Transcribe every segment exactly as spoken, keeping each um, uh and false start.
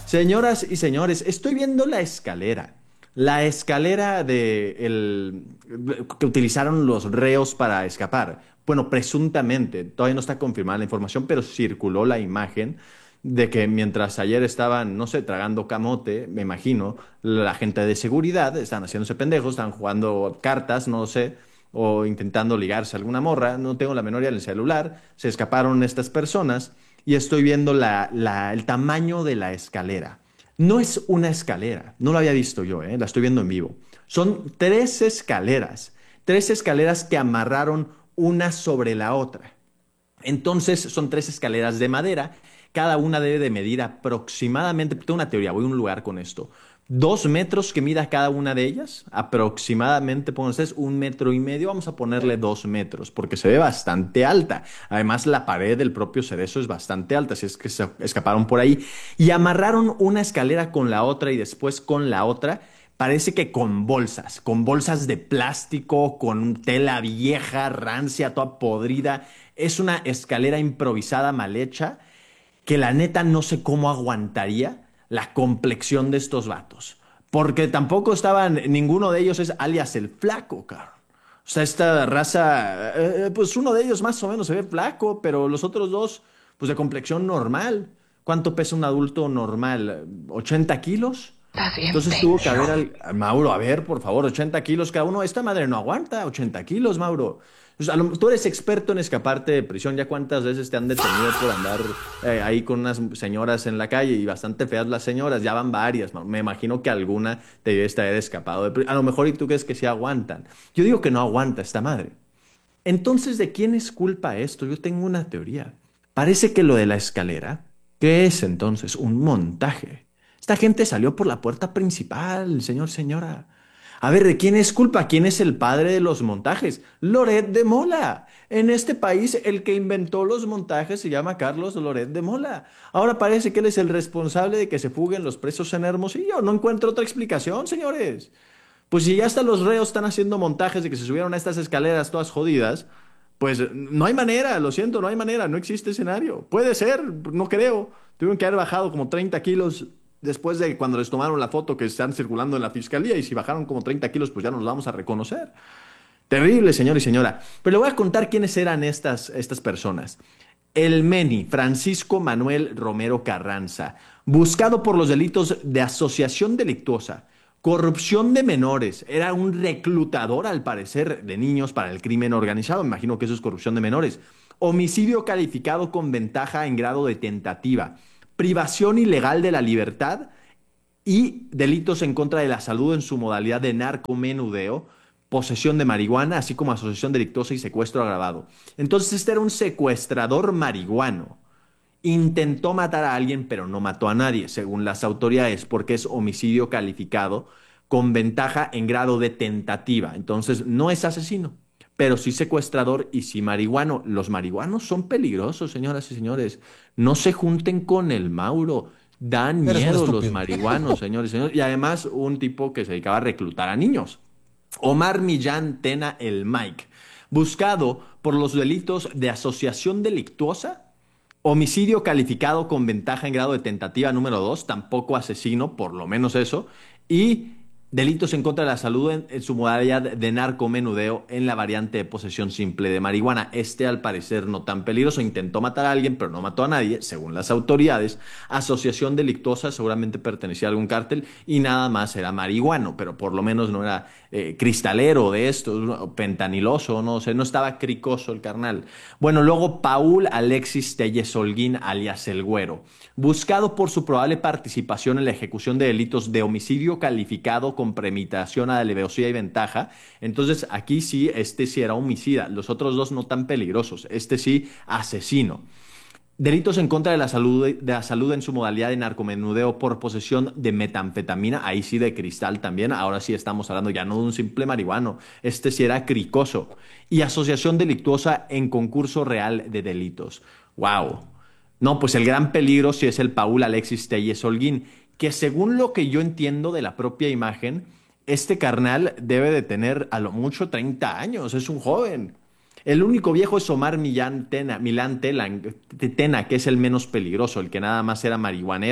Señoras y señores, estoy viendo la escalera. La escalera de el, que utilizaron los reos para escapar. Bueno, presuntamente, todavía no está confirmada la información, pero circuló la imagen de que mientras ayer estaban, no sé, tragando camote, me imagino, la gente de seguridad estaban haciéndose pendejos, estaban jugando cartas, no sé, o intentando ligarse a alguna morra, no tengo la menor idea del celular, se escaparon estas personas y estoy viendo la, la- el tamaño de la escalera. No es una escalera, no lo había visto yo, ¿eh? La estoy viendo en vivo. Son tres escaleras, tres escaleras que amarraron una sobre la otra. Entonces son tres escaleras de madera. Cada una debe de medir aproximadamente, tengo una teoría, voy a un lugar con esto. Dos metros que mida cada una de ellas, aproximadamente, pongan ustedes, un metro y medio, vamos a ponerle dos metros, porque se ve bastante alta. Además, la pared del propio cerezo es bastante alta, si es que se escaparon por ahí. Y amarraron una escalera con la otra y después con la otra. Parece que con bolsas, con bolsas de plástico, con tela vieja, rancia, toda podrida. Es una escalera improvisada mal hecha que la neta no sé cómo aguantaría la complexión de estos vatos. Porque tampoco estaban, ninguno de ellos es alias el flaco, cabrón. O sea, esta raza, eh, pues uno de ellos más o menos se ve flaco, pero los otros dos, pues de complexión normal. ¿Cuánto pesa un adulto normal? ¿ochenta kilos? Estás bien, Entonces tuvo que haber pendejo. al, a Mauro, a ver, por favor, ochenta kilos cada uno. Esta madre no aguanta ochenta kilos, Mauro. O sea, a lo- tú eres experto en escaparte de prisión. ¿Ya cuántas veces te han detenido por andar eh, ahí con unas señoras en la calle y bastante feas las señoras? Ya van varias. Mauro. Me imagino que alguna te debe estar escapado de prisión. A lo mejor y tú crees que sí aguantan. Yo digo que no aguanta esta madre. Entonces, ¿de quién es culpa esto? Yo tengo una teoría. Parece que lo de la escalera, ¿qué es entonces? Un montaje. Esta gente salió por la puerta principal, señor, señora. A ver, ¿de quién es culpa? ¿Quién es el padre de los montajes? Loret de Mola. En este país, el que inventó los montajes se llama Carlos Loret de Mola. Ahora parece que él es el responsable de que se fuguen los presos en Hermosillo. No encuentro otra explicación, señores. Pues si ya hasta los reos están haciendo montajes de que se subieron a estas escaleras todas jodidas, pues no hay manera, lo siento, no hay manera, no existe escenario. Puede ser, no creo. Tuvieron que haber bajado como treinta kilos después de cuando les tomaron la foto que están circulando en la fiscalía y si bajaron como treinta kilos, pues ya nos vamos a reconocer. Terrible, señor y señora. Pero le voy a contar quiénes eran estas, estas personas. El Meni, Francisco Manuel Romero Carranza, buscado por los delitos de asociación delictuosa, corrupción de menores, era un reclutador al parecer de niños para el crimen organizado, me imagino que eso es corrupción de menores, homicidio calificado con ventaja en grado de tentativa, privación ilegal de la libertad y delitos en contra de la salud en su modalidad de narcomenudeo, posesión de marihuana, así como asociación delictuosa y secuestro agravado. Entonces este era un secuestrador marihuano. Intentó matar a alguien, pero no mató a nadie, según las autoridades, porque es homicidio calificado con ventaja en grado de tentativa. Entonces no es asesino, pero sí secuestrador y sí marihuano. Los marihuanos son peligrosos, señoras y señores. No se junten con el Mauro. Dan Eres un miedo los estúpido. marihuanos, señores y señores. Y además un tipo que se dedicaba a reclutar a niños. Omar Millán Tena el Mike, buscado por los delitos de asociación delictuosa, homicidio calificado con ventaja en grado de tentativa número dos, tampoco asesino, por lo menos eso, y delitos en contra de la salud en, en su modalidad de narcomenudeo en la variante de posesión simple de marihuana. Este, al parecer, no tan peligroso, intentó matar a alguien, pero no mató a nadie, según las autoridades. Asociación delictuosa, seguramente pertenecía a algún cártel y nada más era marihuano, pero por lo menos no era eh, cristalero de esto, pentaniloso, no sé, no estaba cricoso el carnal. Bueno, luego Paul Alexis Telles Holguín, alias El Güero, buscado por su probable participación en la ejecución de delitos de homicidio calificado con premeditación, alevosía y ventaja. Entonces, aquí sí, este sí era homicida, los otros dos no tan peligrosos, este sí asesino. Delitos en contra de la salud, de la salud en su modalidad de narcomenudeo por posesión de metanfetamina, ahí sí de cristal también, ahora sí estamos hablando ya no de un simple marihuano, este sí era cricoso. Y asociación delictuosa en concurso real de delitos. ¡Wow! No, pues el gran peligro sí es el Paul Alexis Telles Holguín, que según lo que yo entiendo de la propia imagen, este carnal debe de tener a lo mucho treinta años, es un joven. El único viejo es Omar Millán Tena, Milán Telan- Tena, que es el menos peligroso, el que nada más era marihuanero,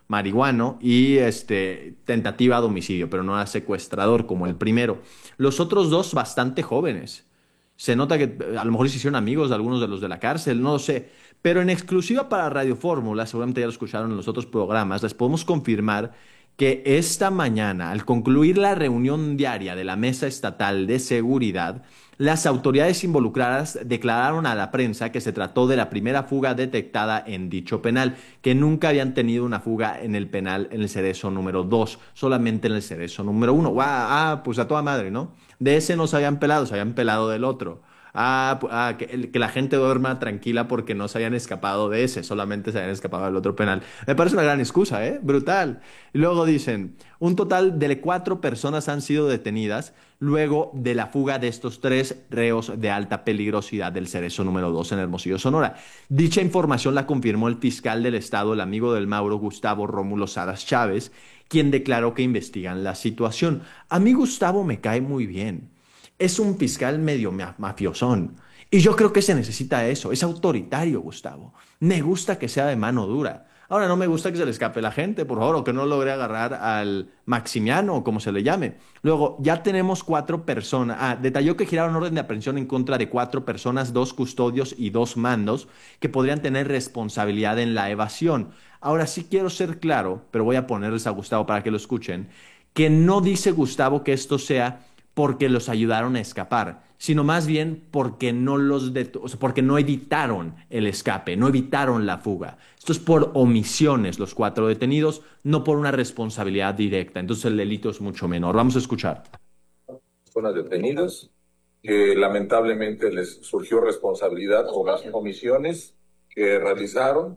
marihuano y este, tentativa de homicidio, pero no era secuestrador como el primero. Los otros dos bastante jóvenes. Se nota que eh, a lo mejor se hicieron amigos de algunos de los de la cárcel, no lo sé. Pero en exclusiva para Radio Fórmula, seguramente ya lo escucharon en los otros programas, les podemos confirmar que esta mañana, al concluir la reunión diaria de la Mesa Estatal de Seguridad, las autoridades involucradas declararon a la prensa que se trató de la primera fuga detectada en dicho penal, que nunca habían tenido una fuga en el penal en el Cerezo número dos, solamente en el Cerezo número uno. Ah, pues a toda madre, ¿no? De ese no se habían pelado, se habían pelado del otro. Ah, ah que, que, la gente duerma tranquila porque no se habían escapado de ese, solamente se habían escapado del otro penal. Me parece una gran excusa, ¿eh? Brutal. Y luego dicen, un total de cuatro personas han sido detenidas luego de la fuga de estos tres reos de alta peligrosidad del Cerezo número dos en Hermosillo, Sonora. Dicha información la confirmó el fiscal del estado, el amigo del Mauro, Gustavo Rómulo Salas Chávez, quien declaró que investigan la situación. A mí Gustavo me cae muy bien. Es un fiscal medio mafiosón. Y yo creo que se necesita eso. Es autoritario, Gustavo. Me gusta que sea de mano dura. Ahora, no me gusta que se le escape la gente, por favor, o que no logre agarrar al Maximiano, o como se le llame. Luego, ya tenemos cuatro personas. Ah, detalló que giraron orden de aprehensión en contra de cuatro personas, dos custodios y dos mandos, que podrían tener responsabilidad en la evasión. Ahora, sí quiero ser claro, pero voy a ponerles a Gustavo para que lo escuchen, que no dice Gustavo que esto sea porque los ayudaron a escapar, sino más bien porque no los det- o sea, porque no evitaron el escape, no evitaron la fuga. Esto es por omisiones, los cuatro detenidos, no por una responsabilidad directa. Entonces el delito es mucho menor. Vamos a escuchar. Personas detenidas que lamentablemente les surgió responsabilidad por las omisiones que realizaron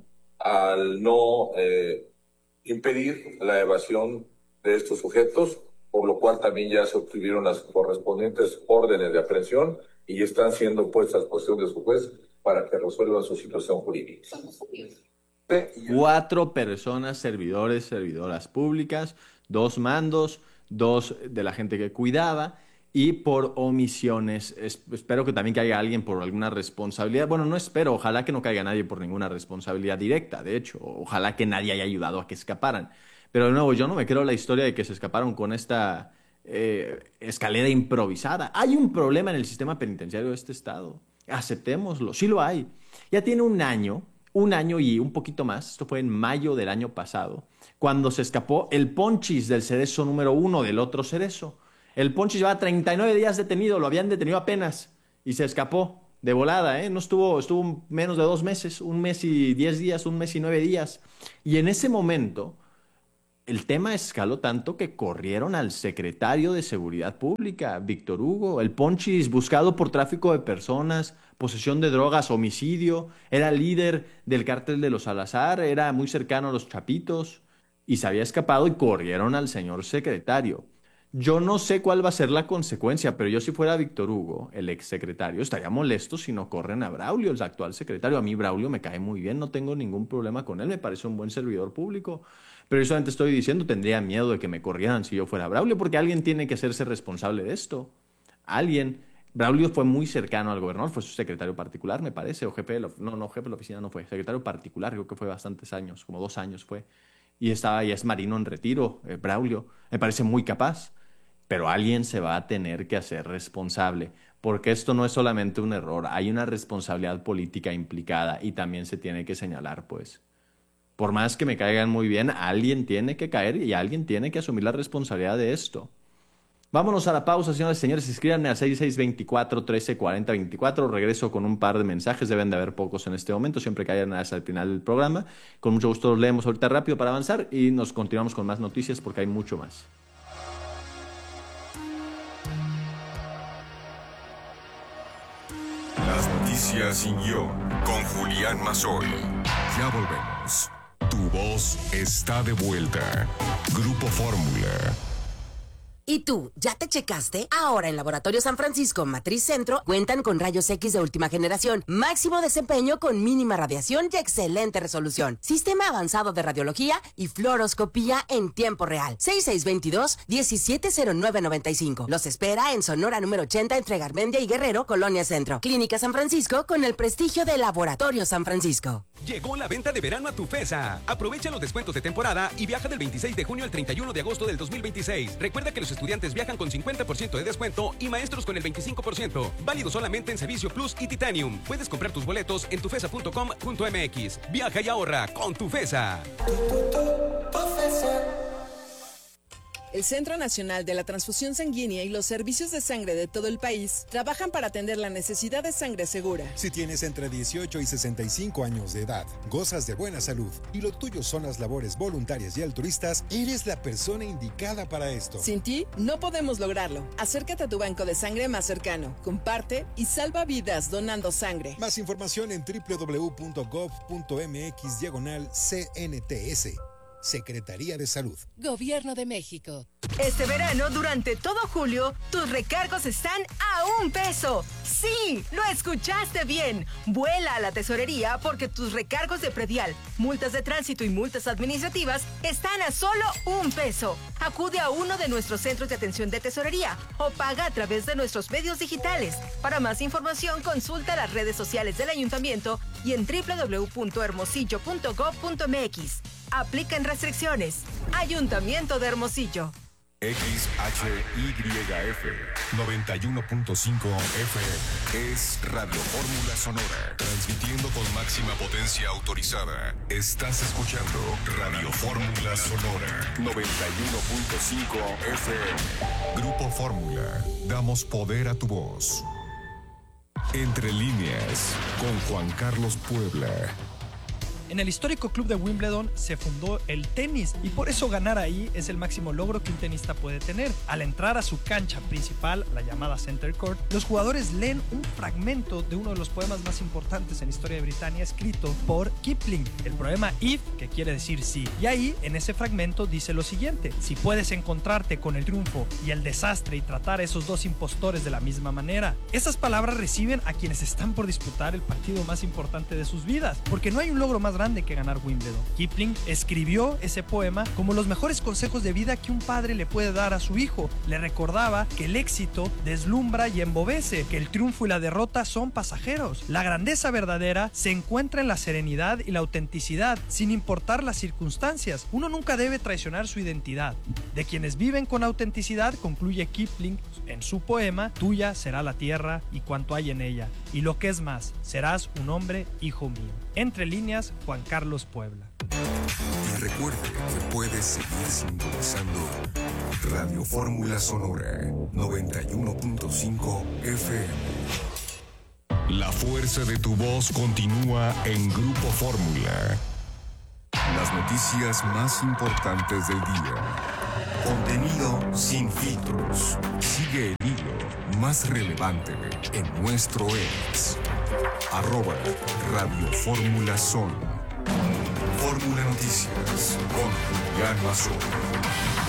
al no eh, impedir la evasión de estos sujetos, por lo cual también ya se obtuvieron las correspondientes órdenes de aprehensión y están siendo puestas a disposición de su juez para que resuelvan su situación jurídica. Cuatro personas, servidores, servidoras públicas, dos mandos, dos de la gente que cuidaba y por omisiones. Es, espero que también caiga alguien por alguna responsabilidad. Bueno, no espero, ojalá que no caiga nadie por ninguna responsabilidad directa, de hecho, ojalá que nadie haya ayudado a que escaparan. Pero de nuevo, yo no me creo la historia de que se escaparon con esta eh, escalera improvisada. Hay un problema en el sistema penitenciario de este estado. Aceptémoslo, sí lo hay. Ya tiene un año, un año y un poquito más, esto fue en mayo del año pasado, cuando se escapó el Ponchis del Cerezo número uno del otro Cerezo. El Ponchis llevaba treinta y nueve días detenido, lo habían detenido apenas y se escapó de volada, ¿eh? No estuvo, estuvo menos de dos meses, un mes y diez días, un mes y nueve días. Y en ese momento el tema escaló tanto que corrieron al secretario de Seguridad Pública, Víctor Hugo. El Ponchis, buscado por tráfico de personas, posesión de drogas, homicidio, era líder del cártel de los Salazar, era muy cercano a los Chapitos y se había escapado y corrieron al señor secretario. Yo no sé cuál va a ser la consecuencia, pero yo si fuera Víctor Hugo, el exsecretario, estaría molesto si no corren a Braulio, el actual secretario. A mí Braulio me cae muy bien, no tengo ningún problema con él, me parece un buen servidor público. Pero yo solamente estoy diciendo, tendría miedo de que me corrieran si yo fuera Braulio, porque alguien tiene que hacerse responsable de esto. Alguien. Braulio fue muy cercano al gobernador, fue su secretario particular, me parece, o jefe de la, no, no, jefe de la oficina no fue, secretario particular, creo que fue bastantes años, como dos años fue. Y estaba, ya es marino en retiro, eh, Braulio, me parece muy capaz. Pero alguien se va a tener que hacer responsable, porque esto no es solamente un error, hay una responsabilidad política implicada y también se tiene que señalar, pues. Por más que me caigan muy bien, alguien tiene que caer y alguien tiene que asumir la responsabilidad de esto. Vámonos a la pausa, señores y señores. Escríbanme al seis seis dos cuatro, uno tres cuatro cero veinticuatro. Regreso con un par de mensajes. Deben de haber pocos en este momento, siempre que hayan hasta el final del programa. Con mucho gusto los leemos ahorita rápido para avanzar y nos continuamos con más noticias porque hay mucho más. Las noticias sin guión con Julián Mazzoli. Ya volvemos. Tu voz está de vuelta. Grupo Fórmula. ¿Y tú, ya te checaste? Ahora en Laboratorio San Francisco Matriz Centro cuentan con rayos X de última generación, máximo desempeño con mínima radiación y excelente resolución, sistema avanzado de radiología y fluoroscopía en tiempo real. seis seis dos dos, uno siete cero nueve nueve cinco. Los espera en Sonora número ochenta entre Garmendia y Guerrero, Colonia Centro. Clínica San Francisco con el prestigio de Laboratorio San Francisco. Llegó la venta de verano a Tufesa. Aprovecha los descuentos de temporada y viaja del veintiséis de junio al treinta y uno de agosto del dos mil veintiséis. Recuerda que los estudiantes viajan con cincuenta por ciento de descuento y maestros con el veinticinco por ciento. Válido solamente en Servicio Plus y Titanium. Puedes comprar tus boletos en tufesa punto com punto m x. Viaja y ahorra con Tufesa. El Centro Nacional de la Transfusión Sanguínea y los servicios de sangre de todo el país trabajan para atender la necesidad de sangre segura. Si tienes entre dieciocho y sesenta y cinco años de edad, gozas de buena salud y lo tuyo son las labores voluntarias y altruistas, eres la persona indicada para esto. Sin ti, no podemos lograrlo. Acércate a tu banco de sangre más cercano, comparte y salva vidas donando sangre. Más información en doble u doble u doble u punto gov punto m x diagonal C N T S. Secretaría de Salud. Gobierno de México. Este verano, durante todo julio, tus recargos están a un peso. ¡Sí! ¡Lo escuchaste bien! Vuela a la tesorería porque tus recargos de predial, multas de tránsito y multas administrativas están a solo un peso. Acude a uno de nuestros centros de atención de tesorería o paga a través de nuestros medios digitales. Para más información, consulta las redes sociales del ayuntamiento y en doble u doble u doble u punto hermosillo punto gov punto m x. Aplican restricciones. Ayuntamiento de Hermosillo. X H Y F noventa y uno punto cinco F M es Radio Fórmula Sonora, transmitiendo con máxima potencia autorizada. Estás escuchando Radio Fórmula Sonora noventa y uno punto cinco F M. Grupo Fórmula, damos poder a tu voz. Entre líneas, con Juan Carlos Puebla. En el histórico club de Wimbledon se fundó el tenis y por eso ganar ahí es el máximo logro que un tenista puede tener. Al entrar a su cancha principal, la llamada Center Court, los jugadores leen un fragmento de uno de los poemas más importantes en la historia de Britania, escrito por Kipling, el poema If, que quiere decir sí. Y ahí, en ese fragmento, dice lo siguiente: si puedes encontrarte con el triunfo y el desastre y tratar a esos dos impostores de la misma manera. Esas palabras reciben a quienes están por disputar el partido más importante de sus vidas, porque no hay un logro más grande que ganar Wimbledon. Kipling escribió ese poema como los mejores consejos de vida que un padre le puede dar a su hijo. Le recordaba que el éxito deslumbra y embobece, que el triunfo y la derrota son pasajeros. La grandeza verdadera se encuentra en la serenidad y la autenticidad, sin importar las circunstancias. Uno nunca debe traicionar su identidad. De quienes viven con autenticidad, concluye Kipling en su poema, tuya será la tierra y cuanto hay en ella. Y lo que es más, serás un hombre, hijo mío. Entre líneas, Juan Carlos Puebla. Y recuerde que puedes seguir sintonizando Radio Fórmula Sonora noventa y uno punto cinco F M. La fuerza de tu voz continúa en Grupo Fórmula. Las noticias más importantes del día. Contenido sin filtros. Sigue el hilo más relevante en nuestro ex. Arroba Radio Fórmula Son. Fórmula Noticias con Julián Mazón.